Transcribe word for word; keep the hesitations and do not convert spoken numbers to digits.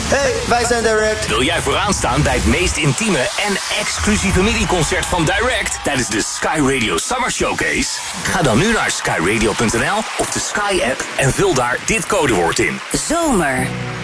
Hey, wij zijn Direct. Wil jij vooraan staan bij het meest intieme en exclusieve mini-concert van Direct tijdens de Sky Radio Summer Showcase? Ga dan nu naar sky radio punt n l of de Sky app en vul daar dit codewoord in. Zomer.